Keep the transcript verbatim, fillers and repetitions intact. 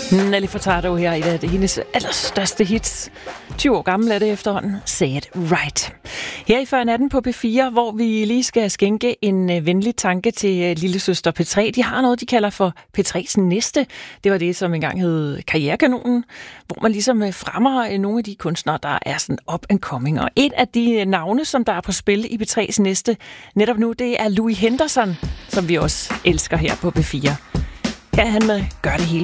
Nelly Furtado her i et af hendes allerstørste hits. tyve år gammel er det efterhånden. Say it right. Her i Før Natten på P fire, hvor vi lige skal skænke en venlig tanke til lille søster P tre. De har noget, de kalder for P tre's næste. Det var det, som engang hed Karrierekanonen, hvor man ligesom fremmer nogle af de kunstnere, der er sådan up and coming. Og et af de navne, som der er på spil i P tre's næste netop nu, det er Louis Henderson, som vi også elsker her på P fire. Her er han med Gør det hele